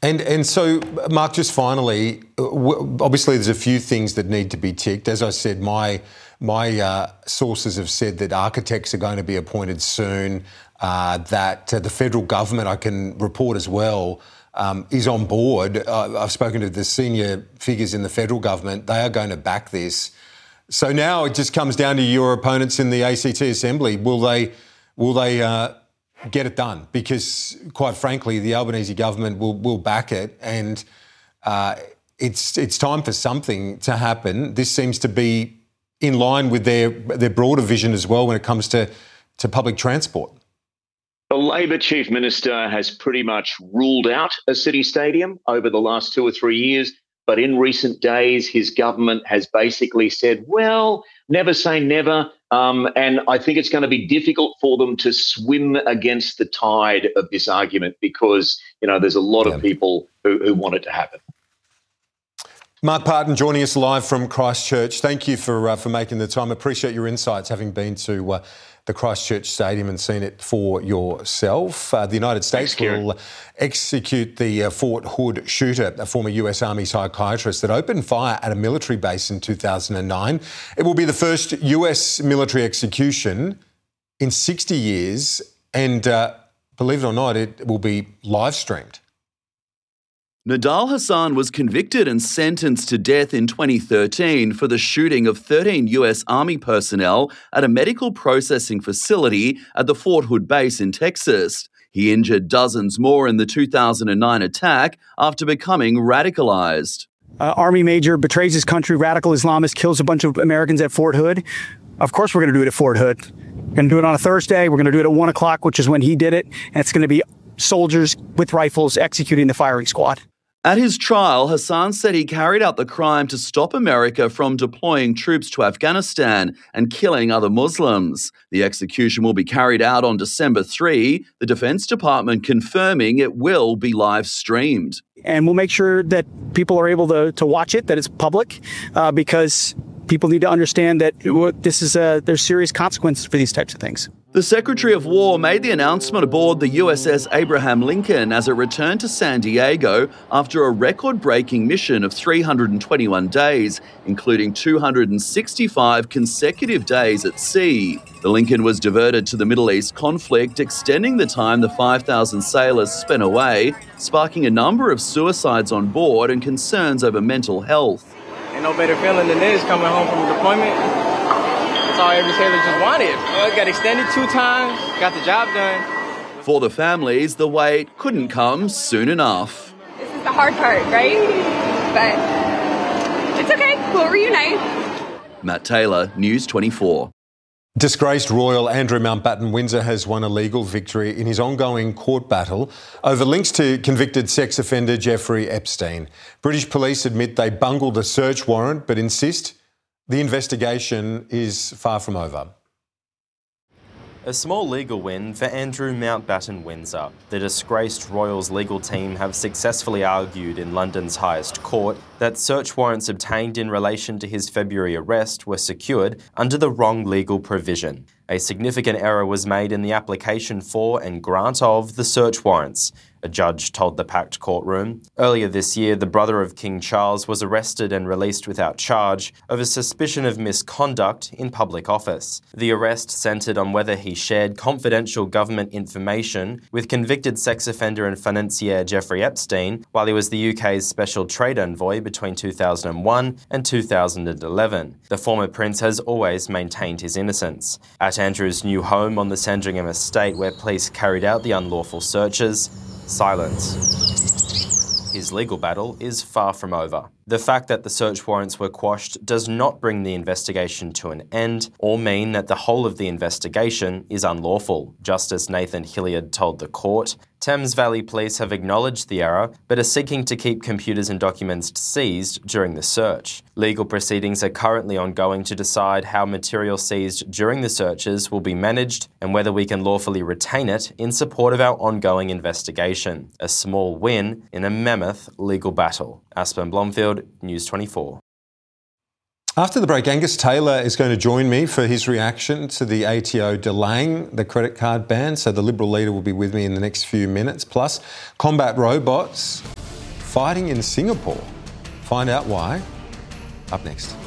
And so, Mark, just finally, obviously there's a few things that need to be ticked. As I said, my sources have said that architects are going to be appointed soon, that the federal government, I can report as well, is on board. I've spoken to the senior figures in the federal government. They are going to back this. So now it just comes down to your opponents in the ACT Assembly. Will they get it done? Because, quite frankly, the Albanese government will back it, and it's time for something to happen. This seems to be in line with their broader vision as well when it comes to public transport. The Labor Chief Minister has pretty much ruled out a city stadium over the last 2 or 3 years, but in recent days his government has basically said, well, never say never, and I think it's going to be difficult for them to swim against the tide of this argument because, there's a lot of people who want it to happen. Mark Parton joining us live from Christchurch. Thank you for making the time. Appreciate your insights, having been to the Christchurch Stadium and seen it for yourself. The United States will execute the Fort Hood shooter, a former US Army psychiatrist that opened fire at a military base in 2009. It will be the first US military execution in 60 years, and believe it or not, it will be live streamed. Nidal Hasan was convicted and sentenced to death in 2013 for the shooting of 13 US Army personnel at a medical processing facility at the Fort Hood base in Texas. He injured dozens more in the 2009 attack after becoming radicalized. Army major betrays his country, radical Islamist, kills a bunch of Americans at Fort Hood. Of course we're going to do it at Fort Hood. We're going to do it on a Thursday. We're going to do it at 1 o'clock, which is when he did it. And it's going to be soldiers with rifles executing the firing squad. At his trial, Hasan said he carried out the crime to stop America from deploying troops to Afghanistan and killing other Muslims. The execution will be carried out on December 3, the Defense Department confirming it will be live streamed. And we'll make sure that people are able to watch it, that it's public, because people need to understand that there's serious consequences for these types of things. The Secretary of War made the announcement aboard the USS Abraham Lincoln as it returned to San Diego after a record-breaking mission of 321 days, including 265 consecutive days at sea. The Lincoln was diverted to the Middle East conflict, extending the time the 5,000 sailors spent away, sparking a number of suicides on board and concerns over mental health. Ain't no better feeling than this, coming home from a deployment. That's all every sailor just wanted. Got extended 2 times, got the job done. For the families, the wait couldn't come soon enough. This is the hard part, right? But it's okay. We'll reunite. Matt Taylor, News 24. Disgraced Royal Andrew Mountbatten Windsor has won a legal victory in his ongoing court battle over links to convicted sex offender Jeffrey Epstein. British police admit they bungled a search warrant but insist the investigation is far from over. A small legal win for Andrew Mountbatten Windsor. The disgraced Royals legal team have successfully argued in London's highest court that search warrants obtained in relation to his February arrest were secured under the wrong legal provision. A significant error was made in the application for and grant of the search warrants, a judge told the packed courtroom. Earlier this year, the brother of King Charles was arrested and released without charge over suspicion of misconduct in public office. The arrest centred on whether he shared confidential government information with convicted sex offender and financier Jeffrey Epstein while he was the UK's special trade envoy between 2001 and 2011. The former prince has always maintained his innocence. At Andrew's new home on the Sandringham estate where police carried out the unlawful searches, silence. His legal battle is far from over. The fact that the search warrants were quashed does not bring the investigation to an end or mean that the whole of the investigation is unlawful, Justice Nathan Hilliard told the court. Thames Valley Police have acknowledged the error but are seeking to keep computers and documents seized during the search. Legal proceedings are currently ongoing to decide how material seized during the searches will be managed and whether we can lawfully retain it in support of our ongoing investigation. A small win in a mammoth legal battle. Aspen Blomfield, News 24. After the break, Angus Taylor is going to join me for his reaction to the ATO delaying the credit card ban. So the Liberal leader will be with me in the next few minutes. Plus, combat robots fighting in Singapore. Find out why. Up next.